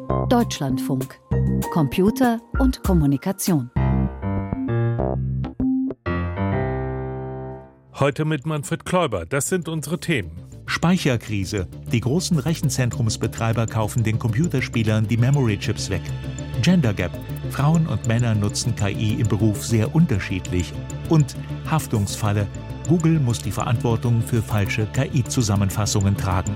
Deutschlandfunk. Computer und Kommunikation. Heute mit Manfred Kläuber. Das sind unsere Themen. Speicherkrise. Die großen Rechenzentrumsbetreiber kaufen den Computerspielern die Memory-Chips weg. Gender Gap. Frauen und Männer nutzen KI im Beruf sehr unterschiedlich. Und Haftungsfalle. Google muss die Verantwortung für falsche KI-Zusammenfassungen tragen.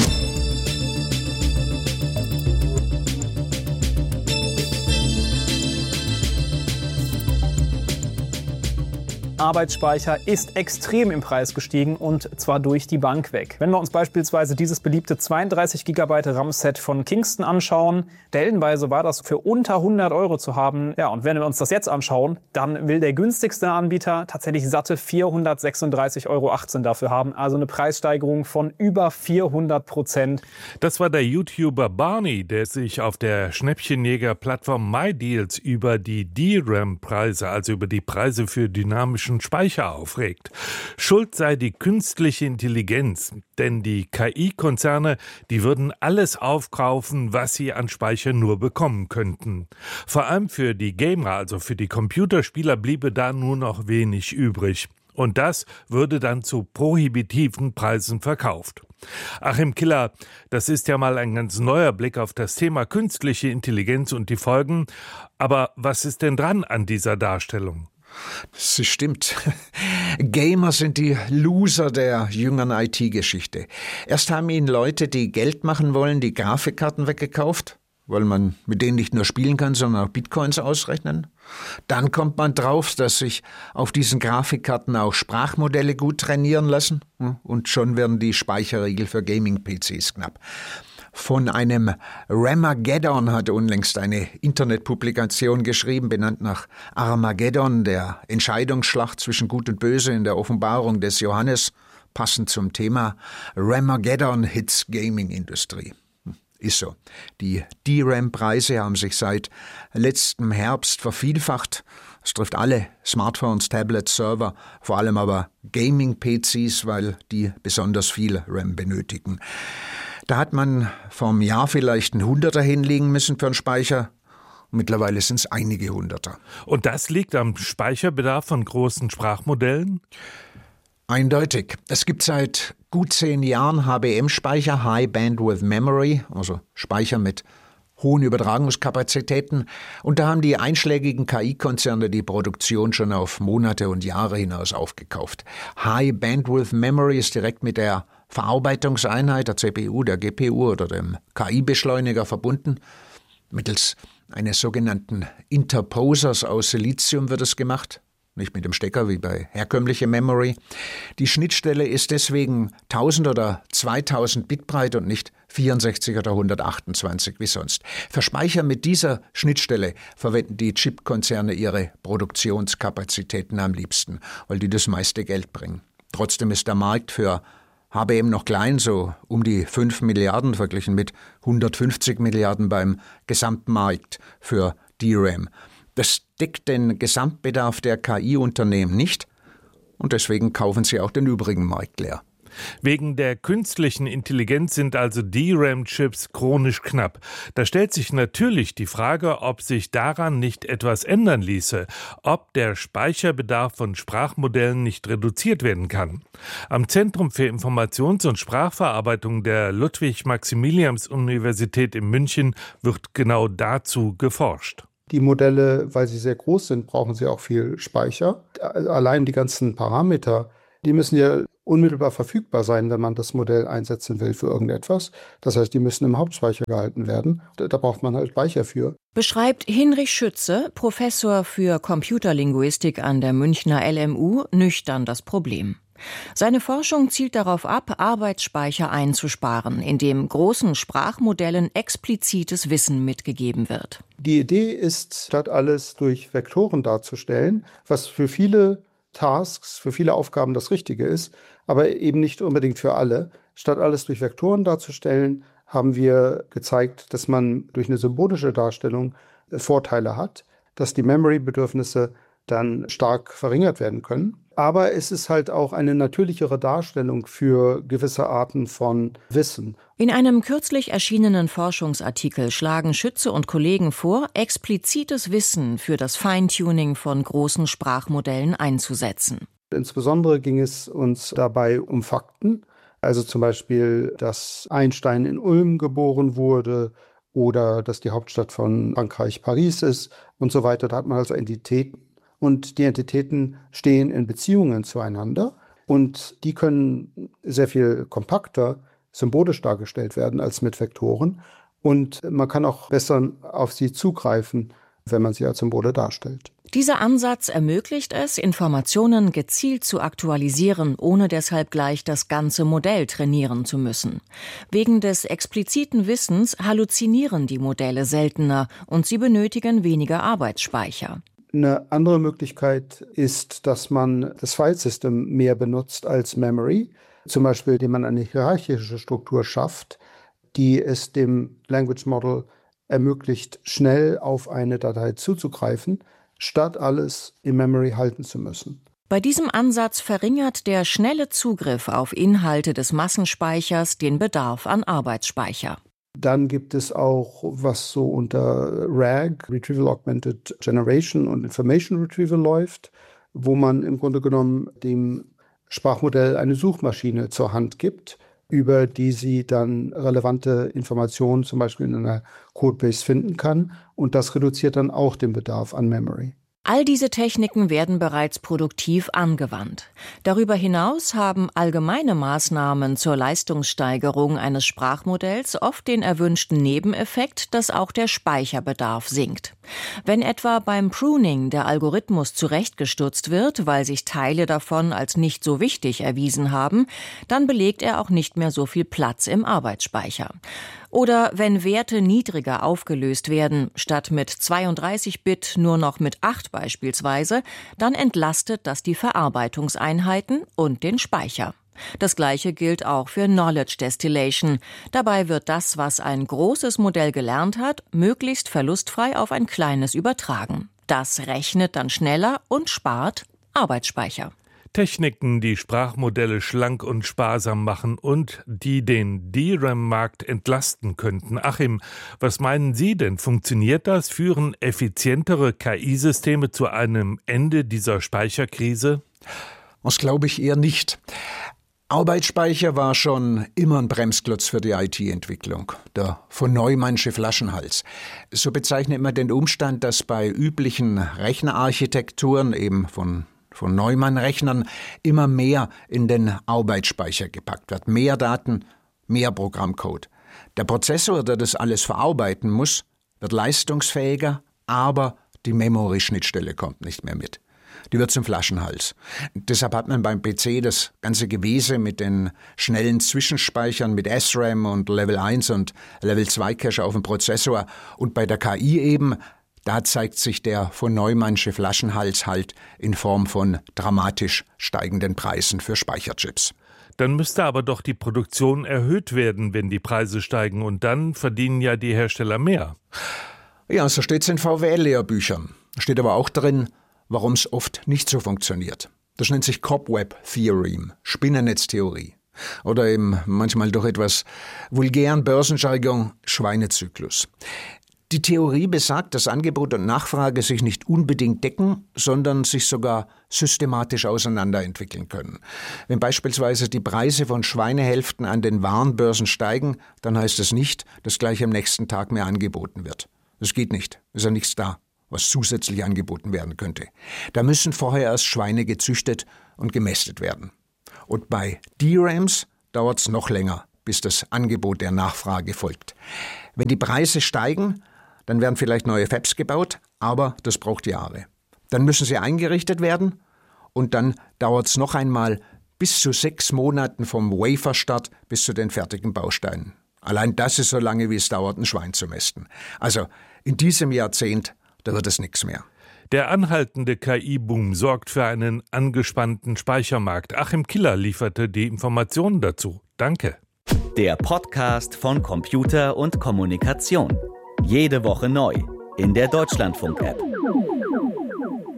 Arbeitsspeicher ist extrem im Preis gestiegen und zwar durch die Bank weg. Wenn wir uns beispielsweise dieses beliebte 32 GB RAM-Set von Kingston anschauen, stellenweise war das für unter 100 € zu haben. Ja, und wenn wir uns das jetzt anschauen, dann will der günstigste Anbieter tatsächlich satte 436,18 € dafür haben. Also eine Preissteigerung von über 400%. Das war der YouTuber Barney, der sich auf der Schnäppchenjäger-Plattform MyDeals über die DRAM-Preise, also über die Preise für dynamische Speicher aufregt. Schuld sei die künstliche Intelligenz, denn die KI-Konzerne, die würden alles aufkaufen, was sie an Speicher nur bekommen könnten. Vor allem für die Gamer, also für die Computerspieler, bliebe da nur noch wenig übrig. Und das würde dann zu prohibitiven Preisen verkauft. Achim Killer, das ist ja mal ein ganz neuer Blick auf das Thema künstliche Intelligenz und die Folgen. Aber was ist denn dran an dieser Darstellung? Das stimmt. Gamer sind die Loser der jüngeren IT-Geschichte. Erst haben ihnen Leute, die Geld machen wollen, die Grafikkarten weggekauft, weil man mit denen nicht nur spielen kann, sondern auch Bitcoins ausrechnen. Dann kommt man drauf, dass sich auf diesen Grafikkarten auch Sprachmodelle gut trainieren lassen. Und schon werden die Speicherriegel für Gaming-PCs knapp. Von einem Ramageddon hat unlängst eine Internetpublikation geschrieben, benannt nach Armageddon, der Entscheidungsschlacht zwischen Gut und Böse in der Offenbarung des Johannes, passend zum Thema Ramageddon hits Gaming-Industrie. Ist so. Die DRAM-Preise haben sich seit letztem Herbst vervielfacht. Es trifft alle Smartphones, Tablets, Server, vor allem aber Gaming-PCs, weil die besonders viel RAM benötigen. Da hat man vom Jahr vielleicht ein Hunderter hinlegen müssen für einen Speicher. Mittlerweile sind es einige Hunderter. Und das liegt am Speicherbedarf von großen Sprachmodellen? Eindeutig. Es gibt seit gut 10 Jahren HBM-Speicher, High Bandwidth Memory, also Speicher mit hohen Übertragungskapazitäten. Und da haben die einschlägigen KI-Konzerne die Produktion schon auf Monate und Jahre hinaus aufgekauft. High Bandwidth Memory ist direkt mit der Verarbeitungseinheit, der CPU, der GPU oder dem KI-Beschleuniger verbunden. Mittels eines sogenannten Interposers aus Silizium wird es gemacht. Nicht mit dem Stecker wie bei herkömmlicher Memory. Die Schnittstelle ist deswegen 1000 oder 2000 Bit breit und nicht 64 oder 128 wie sonst. Für Speicher mit dieser Schnittstelle verwenden die Chipkonzerne ihre Produktionskapazitäten am liebsten, weil die das meiste Geld bringen. Trotzdem ist der Markt für HBM noch klein, so um die 5 Milliarden verglichen mit 150 Milliarden beim Gesamtmarkt für DRAM. Das deckt den Gesamtbedarf der KI-Unternehmen nicht und deswegen kaufen sie auch den übrigen Markt leer. Wegen der künstlichen Intelligenz sind also DRAM-Chips chronisch knapp. Da stellt sich natürlich die Frage, ob sich daran nicht etwas ändern ließe, ob der Speicherbedarf von Sprachmodellen nicht reduziert werden kann. Am Zentrum für Informations- und Sprachverarbeitung der Ludwig-Maximilians-Universität in München wird genau dazu geforscht. Die Modelle, weil sie sehr groß sind, brauchen sie auch viel Speicher. Allein die ganzen Parameter, die müssen ja unmittelbar verfügbar sein, wenn man das Modell einsetzen will für irgendetwas. Das heißt, die müssen im Hauptspeicher gehalten werden. Da braucht man halt Speicher für. Beschreibt Hinrich Schütze, Professor für Computerlinguistik an der Münchner LMU, nüchtern das Problem. Seine Forschung zielt darauf ab, Arbeitsspeicher einzusparen, indem großen Sprachmodellen explizites Wissen mitgegeben wird. Die Idee ist, statt alles durch Vektoren darzustellen, was für viele Tasks, für viele Aufgaben das Richtige ist, aber eben nicht unbedingt für alle. Statt alles durch Vektoren darzustellen, haben wir gezeigt, dass man durch eine symbolische Darstellung Vorteile hat, dass die Memory-Bedürfnisse dann stark verringert werden können. Aber es ist halt auch eine natürlichere Darstellung für gewisse Arten von Wissen. In einem kürzlich erschienenen Forschungsartikel schlagen Schütze und Kollegen vor, explizites Wissen für das Feintuning von großen Sprachmodellen einzusetzen. Insbesondere ging es uns dabei um Fakten, also zum Beispiel, dass Einstein in Ulm geboren wurde oder dass die Hauptstadt von Frankreich Paris ist und so weiter. Da hat man also Entitäten. Und die Entitäten stehen in Beziehungen zueinander und die können sehr viel kompakter symbolisch dargestellt werden als mit Vektoren. Und man kann auch besser auf sie zugreifen, wenn man sie als Symbole darstellt. Dieser Ansatz ermöglicht es, Informationen gezielt zu aktualisieren, ohne deshalb gleich das ganze Modell trainieren zu müssen. Wegen des expliziten Wissens halluzinieren die Modelle seltener und sie benötigen weniger Arbeitsspeicher. Eine andere Möglichkeit ist, dass man das Filesystem mehr benutzt als Memory, zum Beispiel indem man eine hierarchische Struktur schafft, die es dem Language Model ermöglicht, schnell auf eine Datei zuzugreifen, statt alles in Memory halten zu müssen. Bei diesem Ansatz verringert der schnelle Zugriff auf Inhalte des Massenspeichers den Bedarf an Arbeitsspeicher. Dann gibt es auch, was so unter RAG, Retrieval Augmented Generation und Information Retrieval läuft, wo man im Grunde genommen dem Sprachmodell eine Suchmaschine zur Hand gibt, über die sie dann relevante Informationen zum Beispiel in einer Codebase finden kann. Und das reduziert dann auch den Bedarf an Memory. All diese Techniken werden bereits produktiv angewandt. Darüber hinaus haben allgemeine Maßnahmen zur Leistungssteigerung eines Sprachmodells oft den erwünschten Nebeneffekt, dass auch der Speicherbedarf sinkt. Wenn etwa beim Pruning der Algorithmus zurechtgestutzt wird, weil sich Teile davon als nicht so wichtig erwiesen haben, dann belegt er auch nicht mehr so viel Platz im Arbeitsspeicher. Oder wenn Werte niedriger aufgelöst werden, statt mit 32-Bit nur noch mit 8 beispielsweise, dann entlastet das die Verarbeitungseinheiten und den Speicher. Das Gleiche gilt auch für Knowledge Distillation. Dabei wird das, was ein großes Modell gelernt hat, möglichst verlustfrei auf ein kleines übertragen. Das rechnet dann schneller und spart Arbeitsspeicher. Techniken, die Sprachmodelle schlank und sparsam machen und die den DRAM-Markt entlasten könnten. Achim, was meinen Sie denn? Funktioniert das? Führen effizientere KI-Systeme zu einem Ende dieser Speicherkrise? Das glaube ich eher nicht. Arbeitsspeicher war schon immer ein Bremsklotz für die IT-Entwicklung, der von Neumannsche Flaschenhals. So bezeichnet man den Umstand, dass bei üblichen Rechnerarchitekturen, eben von Neumann-Rechnern, immer mehr in den Arbeitsspeicher gepackt wird. Mehr Daten, mehr Programmcode. Der Prozessor, der das alles verarbeiten muss, wird leistungsfähiger, aber die Memory-Schnittstelle kommt nicht mehr mit. Die wird zum Flaschenhals. Deshalb hat man beim PC das ganze Gewese mit den schnellen Zwischenspeichern mit SRAM und Level 1 und Level 2 Cache auf dem Prozessor. Und bei der KI eben, da zeigt sich der von Neumannsche Flaschenhals halt in Form von dramatisch steigenden Preisen für Speicherchips. Dann müsste aber doch die Produktion erhöht werden, wenn die Preise steigen. Und dann verdienen ja die Hersteller mehr. Ja, so steht es in VWL-Lehrbüchern. Steht aber auch drin, warum es oft nicht so funktioniert. Das nennt sich Cobweb Theorem, Spinnennetztheorie. Oder eben manchmal durch etwas vulgären Börsenjargon Schweinezyklus. Die Theorie besagt, dass Angebot und Nachfrage sich nicht unbedingt decken, sondern sich sogar systematisch auseinanderentwickeln können. Wenn beispielsweise die Preise von Schweinehälften an den Warenbörsen steigen, dann heißt es nicht, dass gleich am nächsten Tag mehr angeboten wird. Das geht nicht, ist ja nichts da, was zusätzlich angeboten werden könnte. Da müssen vorher erst Schweine gezüchtet und gemästet werden. Und bei DRAMs dauert es noch länger, bis das Angebot der Nachfrage folgt. Wenn die Preise steigen, dann werden vielleicht neue Fabs gebaut, aber das braucht Jahre. Dann müssen sie eingerichtet werden und dann dauert es noch einmal bis zu 6 Monaten vom Waferstart bis zu den fertigen Bausteinen. Allein das ist so lange, wie es dauert, ein Schwein zu mästen. Also in diesem Jahrzehnt, da wird es nichts mehr. Der anhaltende KI-Boom sorgt für einen angespannten Speichermarkt. Achim Killer lieferte die Informationen dazu. Danke. Der Podcast von Computer und Kommunikation. Jede Woche neu in der Deutschlandfunk-App.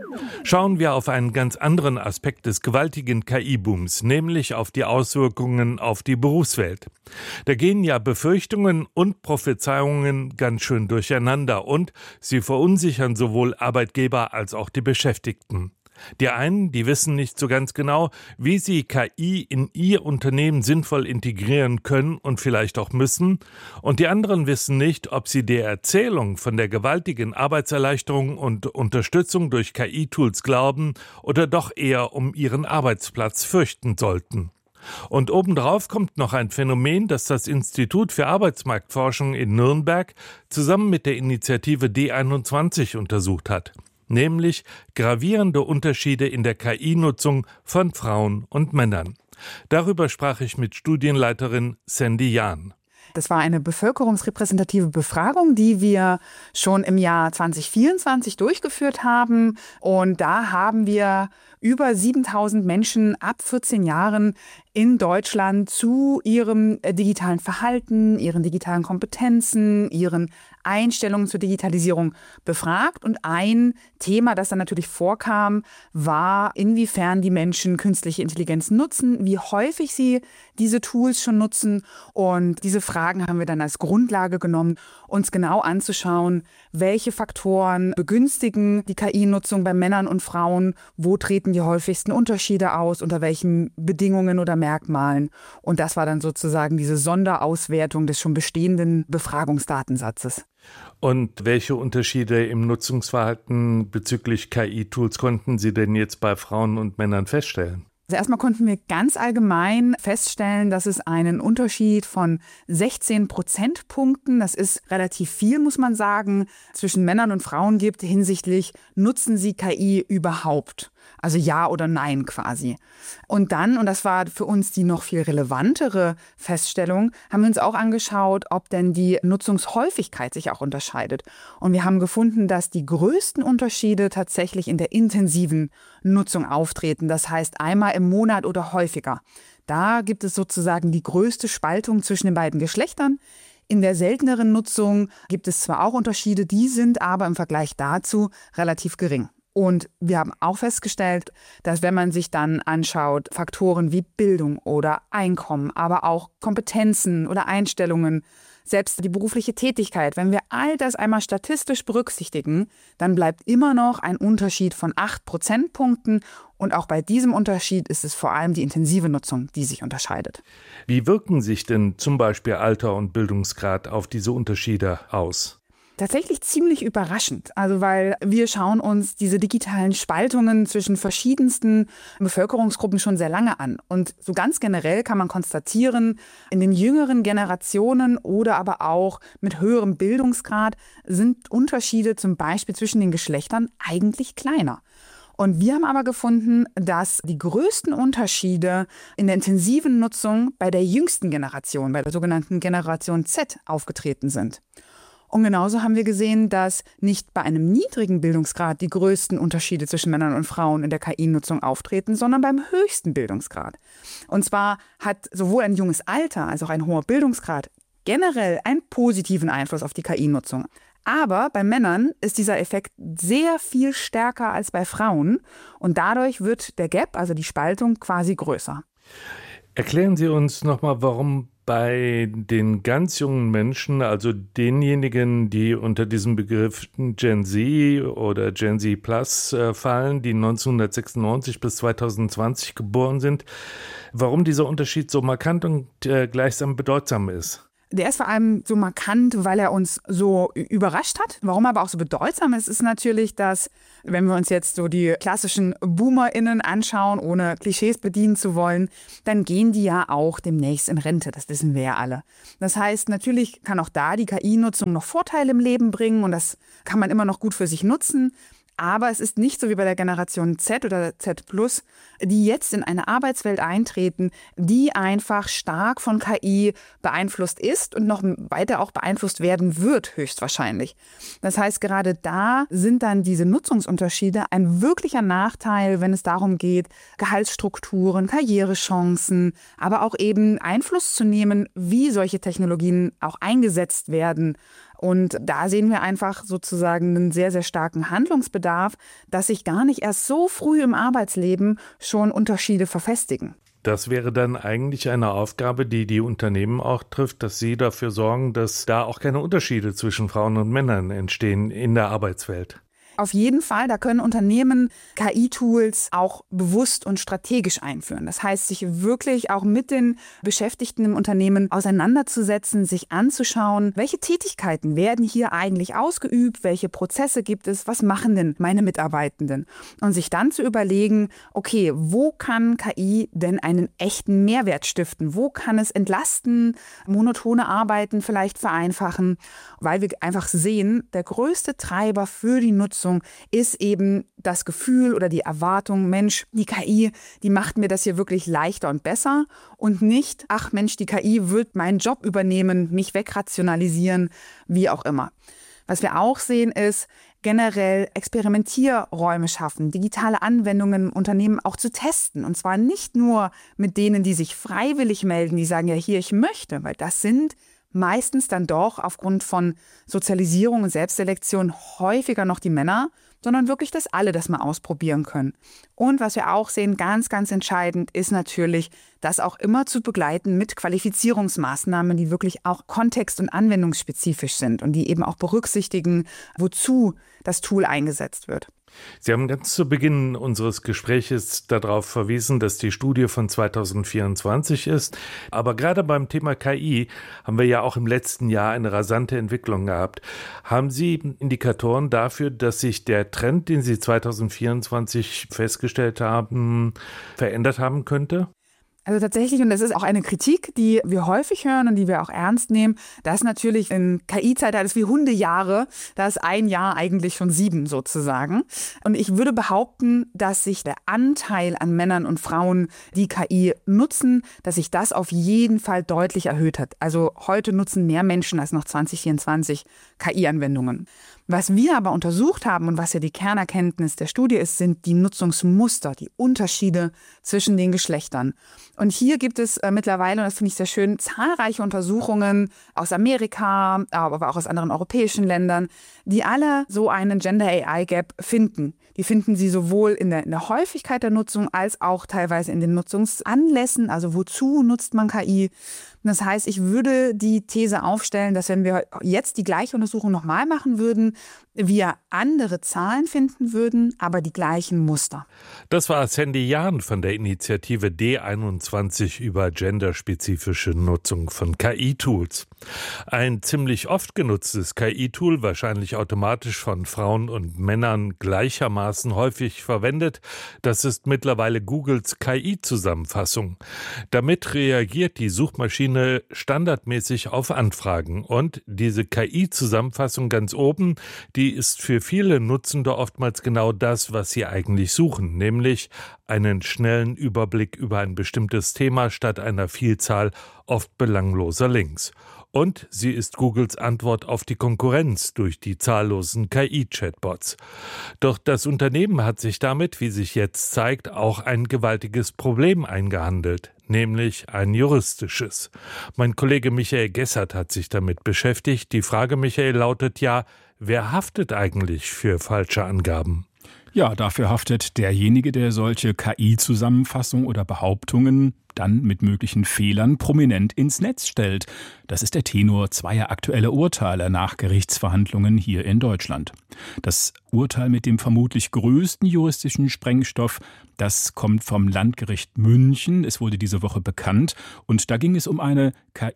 Schauen wir auf einen ganz anderen Aspekt des gewaltigen KI-Booms, nämlich auf die Auswirkungen auf die Berufswelt. Da gehen ja Befürchtungen und Prophezeiungen ganz schön durcheinander und sie verunsichern sowohl Arbeitgeber als auch die Beschäftigten. Die einen, die wissen nicht so ganz genau, wie sie KI in ihr Unternehmen sinnvoll integrieren können und vielleicht auch müssen. Und die anderen wissen nicht, ob sie der Erzählung von der gewaltigen Arbeitserleichterung und Unterstützung durch KI-Tools glauben oder doch eher um ihren Arbeitsplatz fürchten sollten. Und obendrauf kommt noch ein Phänomen, das das Institut für Arbeitsmarktforschung in Nürnberg zusammen mit der Initiative D21 untersucht hat. Nämlich gravierende Unterschiede in der KI-Nutzung von Frauen und Männern. Darüber sprach ich mit Studienleiterin Sandy Jahn. Das war eine bevölkerungsrepräsentative Befragung, die wir schon im Jahr 2024 durchgeführt haben. Und da haben wir über 7.000 Menschen ab 14 Jahren in Deutschland zu ihrem digitalen Verhalten, ihren digitalen Kompetenzen, ihren Einstellungen zur Digitalisierung befragt. Und ein Thema, das dann natürlich vorkam, war, inwiefern die Menschen künstliche Intelligenz nutzen, wie häufig sie diese Tools schon nutzen. Und diese Fragen haben wir dann als Grundlage genommen, uns genau anzuschauen, welche Faktoren begünstigen die KI-Nutzung bei Männern und Frauen, wo treten die häufigsten Unterschiede aus, unter welchen Bedingungen oder Merkmalen. Und das war dann sozusagen diese Sonderauswertung des schon bestehenden Befragungsdatensatzes. Und welche Unterschiede im Nutzungsverhalten bezüglich KI-Tools konnten Sie denn jetzt bei Frauen und Männern feststellen? Also erstmal konnten wir ganz allgemein feststellen, dass es einen Unterschied von 16 Prozentpunkten, das ist relativ viel, muss man sagen, zwischen Männern und Frauen gibt hinsichtlich, nutzen sie KI überhaupt? Also ja oder nein quasi. Und dann, und das war für uns die noch viel relevantere Feststellung, haben wir uns auch angeschaut, ob denn die Nutzungshäufigkeit sich auch unterscheidet. Und wir haben gefunden, dass die größten Unterschiede tatsächlich in der intensiven Nutzung auftreten. Das heißt einmal im Monat oder häufiger. Da gibt es sozusagen die größte Spaltung zwischen den beiden Geschlechtern. In der selteneren Nutzung gibt es zwar auch Unterschiede, die sind aber im Vergleich dazu relativ gering. Und wir haben auch festgestellt, dass wenn man sich dann anschaut, Faktoren wie Bildung oder Einkommen, aber auch Kompetenzen oder Einstellungen, selbst die berufliche Tätigkeit, wenn wir all das einmal statistisch berücksichtigen, dann bleibt immer noch ein Unterschied von 8 Prozentpunkten. Und auch bei diesem Unterschied ist es vor allem die intensive Nutzung, die sich unterscheidet. Wie wirken sich denn zum Beispiel Alter und Bildungsgrad auf diese Unterschiede aus? Tatsächlich ziemlich überraschend, also weil wir schauen uns diese digitalen Spaltungen zwischen verschiedensten Bevölkerungsgruppen schon sehr lange an. Und so ganz generell kann man konstatieren, in den jüngeren Generationen oder aber auch mit höherem Bildungsgrad sind Unterschiede zum Beispiel zwischen den Geschlechtern eigentlich kleiner. Und wir haben aber gefunden, dass die größten Unterschiede in der intensiven Nutzung bei der jüngsten Generation, bei der sogenannten Generation Z, aufgetreten sind. Und genauso haben wir gesehen, dass nicht bei einem niedrigen Bildungsgrad die größten Unterschiede zwischen Männern und Frauen in der KI-Nutzung auftreten, sondern beim höchsten Bildungsgrad. Und zwar hat sowohl ein junges Alter als auch ein hoher Bildungsgrad generell einen positiven Einfluss auf die KI-Nutzung. Aber bei Männern ist dieser Effekt sehr viel stärker als bei Frauen und dadurch wird der Gap, also die Spaltung, quasi größer. Erklären Sie uns nochmal, warum bei den ganz jungen Menschen, also denjenigen, die unter diesem Begriff Gen Z oder Gen Z Plus fallen, die 1996 bis 2020 geboren sind, warum dieser Unterschied so markant und gleichsam bedeutsam ist? Der ist vor allem so markant, weil er uns so überrascht hat. Warum aber auch so bedeutsam ist, ist natürlich, dass, wenn wir uns jetzt so die klassischen BoomerInnen anschauen, ohne Klischees bedienen zu wollen, dann gehen die ja auch demnächst in Rente. Das wissen wir ja alle. Das heißt, natürlich kann auch da die KI-Nutzung noch Vorteile im Leben bringen und das kann man immer noch gut für sich nutzen. Aber es ist nicht so wie bei der Generation Z oder Z+, die jetzt in eine Arbeitswelt eintreten, die einfach stark von KI beeinflusst ist und noch weiter auch beeinflusst werden wird, höchstwahrscheinlich. Das heißt, gerade da sind dann diese Nutzungsunterschiede ein wirklicher Nachteil, wenn es darum geht, Gehaltsstrukturen, Karrierechancen, aber auch eben Einfluss zu nehmen, wie solche Technologien auch eingesetzt werden Und da sehen wir einfach sozusagen einen sehr, sehr starken Handlungsbedarf, dass sich gar nicht erst so früh im Arbeitsleben schon Unterschiede verfestigen. Das wäre dann eigentlich eine Aufgabe, die die Unternehmen auch trifft, dass sie dafür sorgen, dass da auch keine Unterschiede zwischen Frauen und Männern entstehen in der Arbeitswelt. Auf jeden Fall, da können Unternehmen KI-Tools auch bewusst und strategisch einführen. Das heißt, sich wirklich auch mit den Beschäftigten im Unternehmen auseinanderzusetzen, sich anzuschauen, welche Tätigkeiten werden hier eigentlich ausgeübt, welche Prozesse gibt es, was machen denn meine Mitarbeitenden? Und sich dann zu überlegen, okay, wo kann KI denn einen echten Mehrwert stiften? Wo kann es entlasten, monotone Arbeiten vielleicht vereinfachen? Weil wir einfach sehen, der größte Treiber für die Nutzung ist eben das Gefühl oder die Erwartung, Mensch, die KI, die macht mir das hier wirklich leichter und besser und nicht, ach Mensch, die KI wird meinen Job übernehmen, mich wegrationalisieren, wie auch immer. Was wir auch sehen ist, generell Experimentierräume schaffen, digitale Anwendungen im Unternehmen auch zu testen. Und zwar nicht nur mit denen, die sich freiwillig melden, die sagen, ja hier, ich möchte, weil das sind meistens dann doch aufgrund von Sozialisierung und Selbstselektion häufiger noch die Männer, sondern wirklich, dass alle das mal ausprobieren können. Und was wir auch sehen, ganz, ganz entscheidend, ist natürlich, das auch immer zu begleiten mit Qualifizierungsmaßnahmen, die wirklich auch kontext- und anwendungsspezifisch sind und die eben auch berücksichtigen, wozu das Tool eingesetzt wird. Sie haben ganz zu Beginn unseres Gespräches darauf verwiesen, dass die Studie von 2024 ist. Aber gerade beim Thema KI haben wir ja auch im letzten Jahr eine rasante Entwicklung gehabt. Haben Sie Indikatoren dafür, dass sich der Trend, den Sie 2024 festgestellt haben, verändert haben könnte? Also tatsächlich, und das ist auch eine Kritik, die wir häufig hören und die wir auch ernst nehmen, dass natürlich in KI-Zeitalter ist wie Hundejahre, da ist ein Jahr eigentlich schon 7 sozusagen. Und ich würde behaupten, dass sich der Anteil an Männern und Frauen, die KI nutzen, dass sich das auf jeden Fall deutlich erhöht hat. Also heute nutzen mehr Menschen als noch 2024 KI-Anwendungen. Was wir aber untersucht haben und was ja die Kernerkenntnis der Studie ist, sind die Nutzungsmuster, die Unterschiede zwischen den Geschlechtern. Und hier gibt es mittlerweile, und das finde ich sehr schön, zahlreiche Untersuchungen aus Amerika, aber auch aus anderen europäischen Ländern, die alle so einen Gender-AI-Gap finden. Die finden sie sowohl in der Häufigkeit der Nutzung als auch teilweise in den Nutzungsanlässen, also wozu nutzt man KI. Das heißt, ich würde die These aufstellen, dass wenn wir jetzt die gleiche Untersuchung nochmal machen würden, wir andere Zahlen finden würden, aber die gleichen Muster. Das war Sandy Jahn von der Initiative D21 über genderspezifische Nutzung von KI-Tools. Ein ziemlich oft genutztes KI-Tool, wahrscheinlich automatisch von Frauen und Männern gleichermaßen häufig verwendet, das ist mittlerweile Googles KI-Zusammenfassung. Damit reagiert die Suchmaschine standardmäßig auf Anfragen. Und diese KI-Zusammenfassung ganz oben, die ist für viele Nutzende oftmals genau das, was sie eigentlich suchen, nämlich einen schnellen Überblick über ein bestimmtes Thema statt einer Vielzahl oft belangloser Links. Und sie ist Googles Antwort auf die Konkurrenz durch die zahllosen KI-Chatbots. Doch das Unternehmen hat sich damit, wie sich jetzt zeigt, auch ein gewaltiges Problem eingehandelt, nämlich ein juristisches. Mein Kollege Michael Gessert hat sich damit beschäftigt. Die Frage, Michael, lautet ja, wer haftet eigentlich für falsche Angaben? Ja, dafür haftet derjenige, der solche KI-Zusammenfassungen oder Behauptungen dann mit möglichen Fehlern prominent ins Netz stellt. Das ist der Tenor zweier aktueller Urteile nach Gerichtsverhandlungen hier in Deutschland. Das Urteil mit dem vermutlich größten juristischen Sprengstoff, das kommt vom Landgericht München. Es wurde diese Woche bekannt. Und da ging es um eine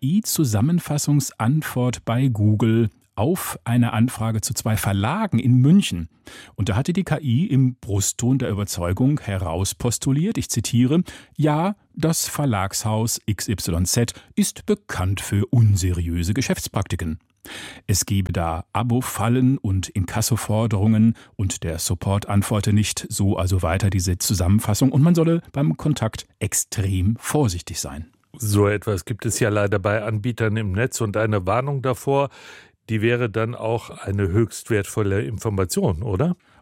KI-Zusammenfassungsantwort bei Google auf eine Anfrage zu 2 Verlagen in München. Und da hatte die KI im Brustton der Überzeugung herauspostuliert, ich zitiere, ja, das Verlagshaus XYZ ist bekannt für unseriöse Geschäftspraktiken. Es gebe da Abo-Fallen und Inkassoforderungen und der Support antworte nicht so also weiter diese Zusammenfassung und man solle beim Kontakt extrem vorsichtig sein. So etwas gibt es ja leider bei Anbietern im Netz und eine Warnung davor, die wäre dann auch eine höchst wertvolle Information, oder?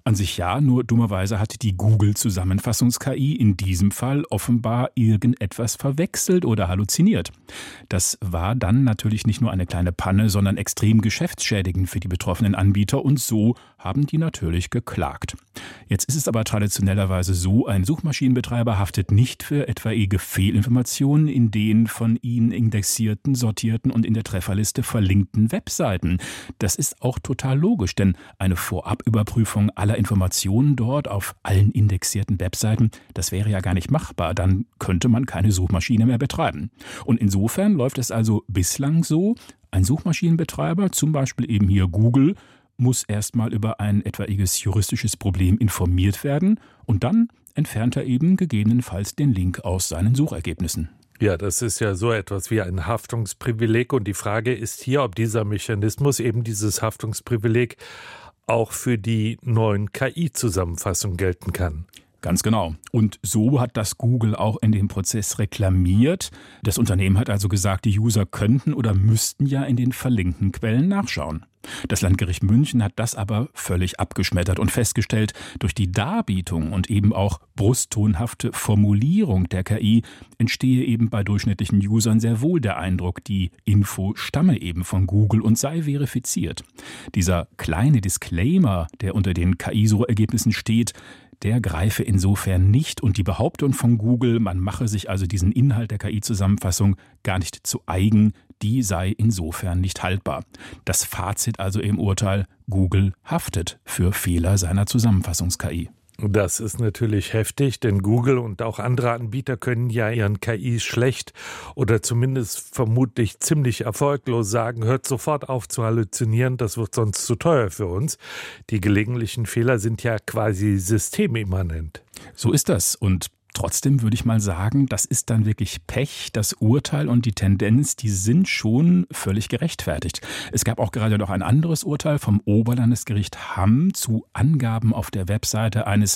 An sich ja, nur dummerweise hat die Google-Zusammenfassungs-KI in diesem Fall offenbar irgendetwas verwechselt oder halluziniert. Das war dann natürlich nicht nur eine kleine Panne, sondern extrem geschäftsschädigend für die betroffenen Anbieter und so haben die natürlich geklagt. Jetzt ist es aber traditionellerweise so, ein Suchmaschinenbetreiber haftet nicht für etwaige Fehlinformationen in den von ihnen indexierten, sortierten und in der Trefferliste verlinkten Webseiten. Das ist auch total logisch, denn eine Vorabüberprüfung aller Informationen dort auf allen indexierten Webseiten, das wäre ja gar nicht machbar. Dann könnte man keine Suchmaschine mehr betreiben. Und insofern läuft es also bislang so, ein Suchmaschinenbetreiber, zum Beispiel eben hier Google, muss erstmal über ein etwaiges juristisches Problem informiert werden und dann entfernt er eben gegebenenfalls den Link aus seinen Suchergebnissen. Ja, das ist ja so etwas wie ein Haftungsprivileg und die Frage ist hier, ob dieser Mechanismus, eben dieses Haftungsprivileg, auch für die neuen KI-Zusammenfassungen gelten kann. Ganz genau. Und so hat das Google auch in dem Prozess reklamiert. Das Unternehmen hat also gesagt, die User könnten oder müssten ja in den verlinkten Quellen nachschauen. Das Landgericht München hat das aber völlig abgeschmettert und festgestellt, durch die Darbietung und eben auch brusttonhafte Formulierung der KI entstehe eben bei durchschnittlichen Usern sehr wohl der Eindruck, die Info stamme eben von Google und sei verifiziert. Dieser kleine Disclaimer, der unter den KI-Suchergebnissen steht, der greife insofern nicht und die Behauptung von Google, man mache sich also diesen Inhalt der KI-Zusammenfassung gar nicht zu eigen, die sei insofern nicht haltbar. Das Fazit also im Urteil, Google haftet für Fehler seiner Zusammenfassungs-KI. Das ist natürlich heftig, denn Google und auch andere Anbieter können ja ihren KIs schlecht oder zumindest vermutlich ziemlich erfolglos sagen, hört sofort auf zu halluzinieren, das wird sonst zu teuer für uns. Die gelegentlichen Fehler sind ja quasi systemimmanent. So ist das und trotzdem würde ich mal sagen, das ist dann wirklich Pech. Das Urteil und die Tendenz, die sind schon völlig gerechtfertigt. Es gab auch gerade noch ein anderes Urteil vom Oberlandesgericht Hamm zu Angaben auf der Webseite eines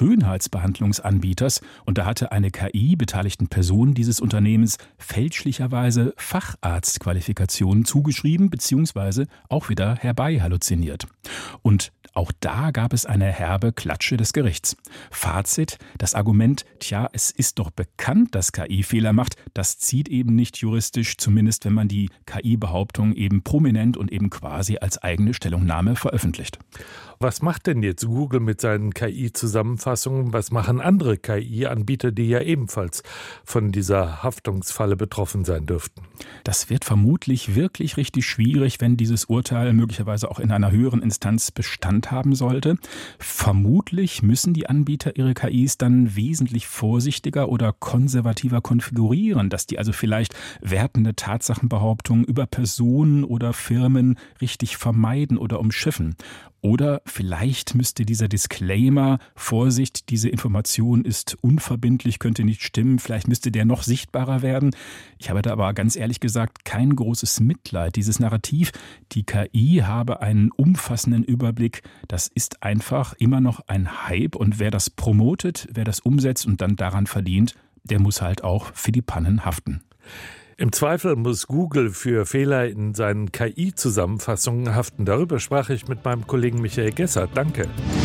Schönheitsbehandlungsanbieters. Und da hatte eine KI beteiligten Person dieses Unternehmens fälschlicherweise Facharztqualifikationen zugeschrieben bzw. auch wieder herbei halluziniert. Und auch da gab es eine herbe Klatsche des Gerichts. Fazit, das Argument, es ist doch bekannt, dass KI Fehler macht, das zieht eben nicht juristisch, zumindest wenn man die KI-Behauptung eben prominent und eben quasi als eigene Stellungnahme veröffentlicht. Was macht denn jetzt Google mit seinen KI-Zusammenfassungen? Was machen andere KI-Anbieter, die ja ebenfalls von dieser Haftungsfalle betroffen sein dürften? Das wird vermutlich wirklich richtig schwierig, wenn dieses Urteil möglicherweise auch in einer höheren Instanz Bestand haben sollte. Vermutlich müssen die Anbieter ihre KIs dann wesentlich vorsichtiger oder konservativer konfigurieren, dass die also vielleicht wertende Tatsachenbehauptungen über Personen oder Firmen richtig vermeiden oder umschiffen. Oder vielleicht müsste dieser Disclaimer, Vorsicht, diese Information ist unverbindlich, könnte nicht stimmen, vielleicht müsste der noch sichtbarer werden. Ich habe da aber ganz ehrlich gesagt kein großes Mitleid. Dieses Narrativ, die KI habe einen umfassenden Überblick, das ist einfach immer noch ein Hype und wer das promotet, wer das umsetzt und dann daran verdient, der muss halt auch für die Pannen haften. Im Zweifel muss Google für Fehler in seinen KI-Zusammenfassungen haften. Darüber sprach ich mit meinem Kollegen Michael Gessert. Danke.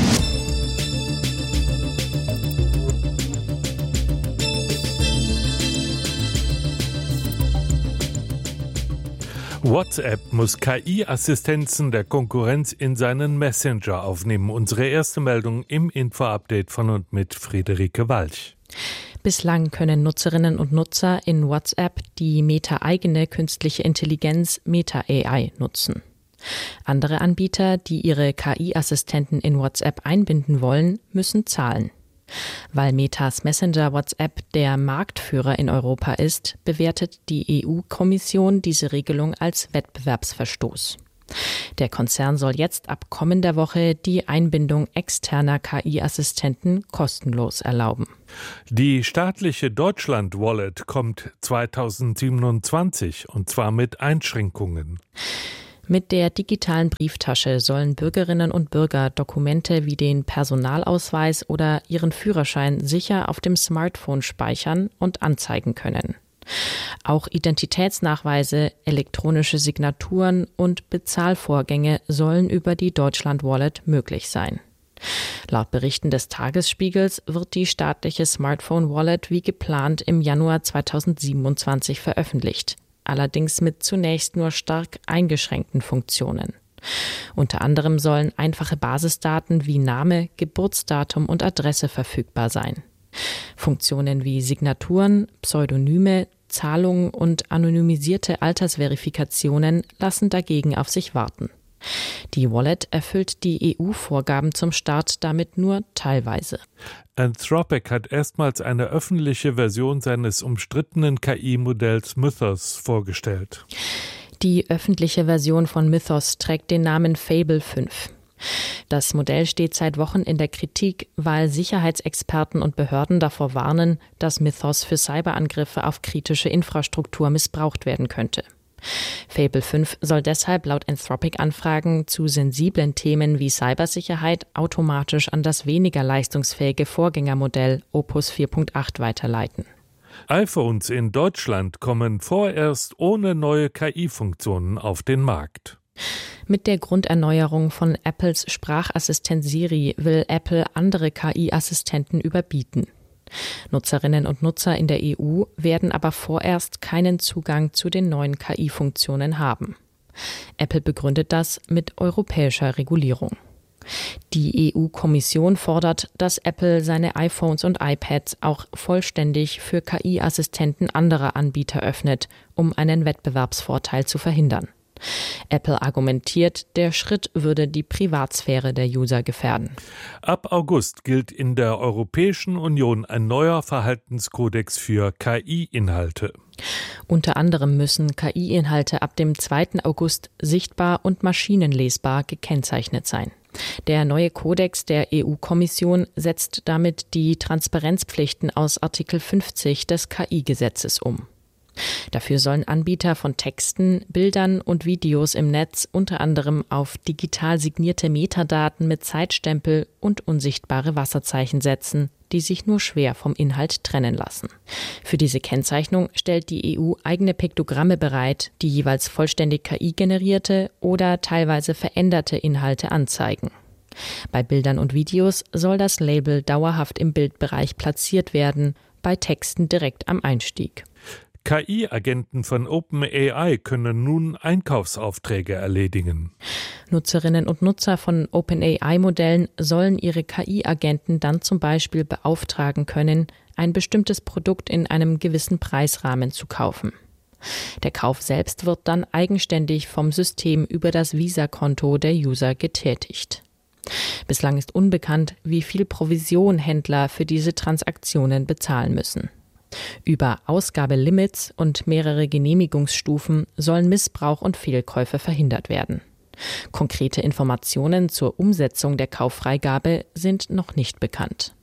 WhatsApp muss KI-Assistenzen der Konkurrenz in seinen Messenger aufnehmen. Unsere erste Meldung im Info-Update von und mit Friederike Walch. Bislang können Nutzerinnen und Nutzer in WhatsApp die Meta-eigene künstliche Intelligenz Meta AI nutzen. Andere Anbieter, die ihre KI-Assistenten in WhatsApp einbinden wollen, müssen zahlen. Weil Metas Messenger WhatsApp der Marktführer in Europa ist, bewertet die EU-Kommission diese Regelung als Wettbewerbsverstoß. Der Konzern soll jetzt ab kommender Woche die Einbindung externer KI-Assistenten kostenlos erlauben. Die staatliche Deutschland-Wallet kommt 2027 und zwar mit Einschränkungen. Mit der digitalen Brieftasche sollen Bürgerinnen und Bürger Dokumente wie den Personalausweis oder ihren Führerschein sicher auf dem Smartphone speichern und anzeigen können. Auch Identitätsnachweise, elektronische Signaturen und Bezahlvorgänge sollen über die Deutschland Wallet möglich sein. Laut Berichten des Tagesspiegels wird die staatliche Smartphone-Wallet wie geplant im Januar 2027 veröffentlicht. Allerdings mit zunächst nur stark eingeschränkten Funktionen. Unter anderem sollen einfache Basisdaten wie Name, Geburtsdatum und Adresse verfügbar sein. Funktionen wie Signaturen, Pseudonyme, Zahlungen und anonymisierte Altersverifikationen lassen dagegen auf sich warten. Die Wallet erfüllt die EU-Vorgaben zum Start damit nur teilweise. Anthropic hat erstmals eine öffentliche Version seines umstrittenen KI-Modells Mythos vorgestellt. Die öffentliche Version von Mythos trägt den Namen Fable 5. Das Modell steht seit Wochen in der Kritik, weil Sicherheitsexperten und Behörden davor warnen, dass Mythos für Cyberangriffe auf kritische Infrastruktur missbraucht werden könnte. Fable 5 soll deshalb laut Anthropic-Anfragen zu sensiblen Themen wie Cybersicherheit automatisch an das weniger leistungsfähige Vorgängermodell Opus 4.8 weiterleiten. iPhones in Deutschland kommen vorerst ohne neue KI-Funktionen auf den Markt. Mit der Grunderneuerung von Apples Sprachassistent Siri will Apple andere KI-Assistenten überbieten. Nutzerinnen und Nutzer in der EU werden aber vorerst keinen Zugang zu den neuen KI-Funktionen haben. Apple begründet das mit europäischer Regulierung. Die EU-Kommission fordert, dass Apple seine iPhones und iPads auch vollständig für KI-Assistenten anderer Anbieter öffnet, um einen Wettbewerbsvorteil zu verhindern. Apple argumentiert, der Schritt würde die Privatsphäre der User gefährden. Ab August gilt in der Europäischen Union ein neuer Verhaltenskodex für KI-Inhalte. Unter anderem müssen KI-Inhalte ab dem 2. August sichtbar und maschinenlesbar gekennzeichnet sein. Der neue Kodex der EU-Kommission setzt damit die Transparenzpflichten aus Artikel 50 des KI-Gesetzes um. Dafür sollen Anbieter von Texten, Bildern und Videos im Netz unter anderem auf digital signierte Metadaten mit Zeitstempel und unsichtbare Wasserzeichen setzen, die sich nur schwer vom Inhalt trennen lassen. Für diese Kennzeichnung stellt die EU eigene Piktogramme bereit, die jeweils vollständig KI-generierte oder teilweise veränderte Inhalte anzeigen. Bei Bildern und Videos soll das Label dauerhaft im Bildbereich platziert werden, bei Texten direkt am Einstieg. KI-Agenten von OpenAI können nun Einkaufsaufträge erledigen. Nutzerinnen und Nutzer von OpenAI-Modellen sollen ihre KI-Agenten dann zum Beispiel beauftragen können, ein bestimmtes Produkt in einem gewissen Preisrahmen zu kaufen. Der Kauf selbst wird dann eigenständig vom System über das Visa-Konto der User getätigt. Bislang ist unbekannt, wie viel Provision Händler für diese Transaktionen bezahlen müssen. Über Ausgabelimits und mehrere Genehmigungsstufen sollen Missbrauch und Fehlkäufe verhindert werden. Konkrete Informationen zur Umsetzung der Kauffreigabe sind noch nicht bekannt.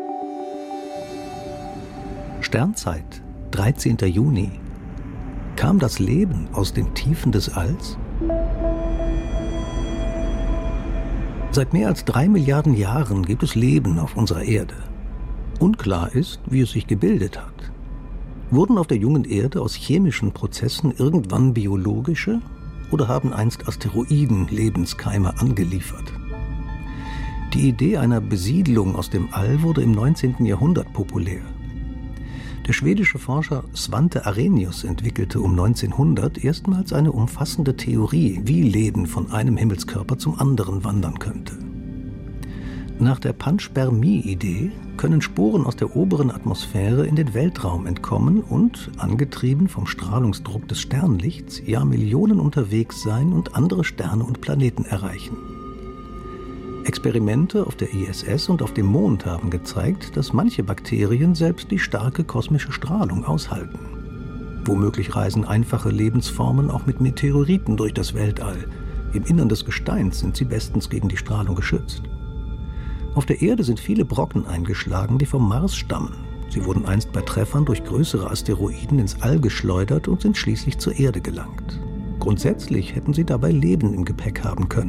Sternzeit, 13. Juni. Kam das Leben aus den Tiefen des Alls? Seit mehr als 3 Milliarden Jahren gibt es Leben auf unserer Erde. Unklar ist, wie es sich gebildet hat. Wurden auf der jungen Erde aus chemischen Prozessen irgendwann biologische oder haben einst Asteroiden Lebenskeime angeliefert? Die Idee einer Besiedlung aus dem All wurde im 19. Jahrhundert populär. Der schwedische Forscher Svante Arrhenius entwickelte um 1900 erstmals eine umfassende Theorie, wie Leben von einem Himmelskörper zum anderen wandern könnte. Nach der Panspermie-Idee können Sporen aus der oberen Atmosphäre in den Weltraum entkommen und, angetrieben vom Strahlungsdruck des Sternlichts, Jahrmillionen unterwegs sein und andere Sterne und Planeten erreichen. Experimente auf der ISS und auf dem Mond haben gezeigt, dass manche Bakterien selbst die starke kosmische Strahlung aushalten. Womöglich reisen einfache Lebensformen auch mit Meteoriten durch das Weltall. Im Innern des Gesteins sind sie bestens gegen die Strahlung geschützt. Auf der Erde sind viele Brocken eingeschlagen, die vom Mars stammen. Sie wurden einst bei Treffern durch größere Asteroiden ins All geschleudert und sind schließlich zur Erde gelangt. Grundsätzlich hätten sie dabei Leben im Gepäck haben können.